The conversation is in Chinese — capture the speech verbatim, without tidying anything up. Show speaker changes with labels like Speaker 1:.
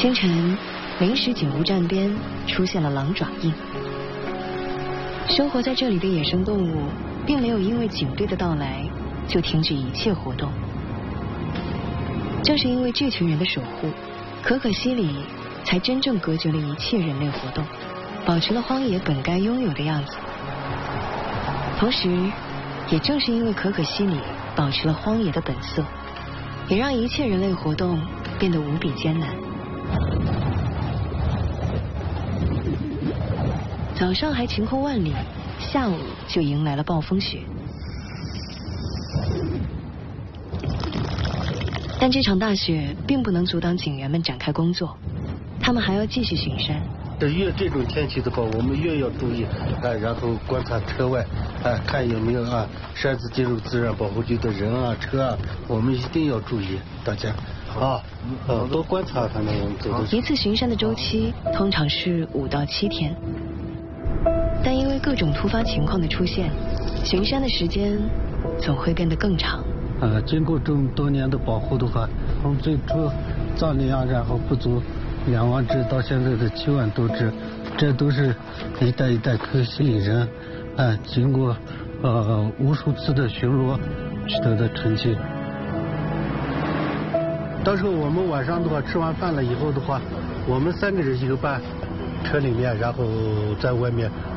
Speaker 1: 清晨，临时景物站边出现了狼爪印。生活在这里的野生动物并没有因为警队的到来就停止一切活动。正是因为这群人的守护，可可西里才真正隔绝了一切人类活动，保持了荒野本该拥有的样子。同时，也正是因为可可西里保持了荒野的本色，也让一切人类活动变得无比艰难。早上还晴空万里，下午就迎来了暴风雪。但这场大雪并不能阻挡警员们展开工作，他们还要继续巡山。
Speaker 2: 越这种天气的话，我们越要注意，哎，然后观察车外，哎，看有没有啊擅自进入自然保护区的人啊、车啊，我们一定要注意，大家啊，呃，多观察他们走的。
Speaker 1: 一次巡山的周期通常是五到七天，但因为各种突发情况的出现，巡山的时间总会变得更长。
Speaker 3: 呃，经过这么多年的保护的话，从最初藏羚羊，然后不足两万只，到现在的七万多只，这都是一代一代可可西里人，呃，经过呃无数次的巡逻取得的成绩。
Speaker 2: 到时候我们晚上的话，吃完饭了以后的话，我们三个人一个班，车里面，然后在外面